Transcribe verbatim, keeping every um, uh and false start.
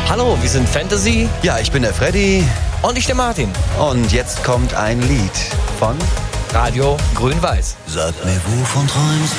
Hallo, wir sind Fantasy. Ja, ich bin der Freddy. Und ich der Martin. Und jetzt kommt ein Lied von Radio Grün-Weiß. Sag mir, wovon träumst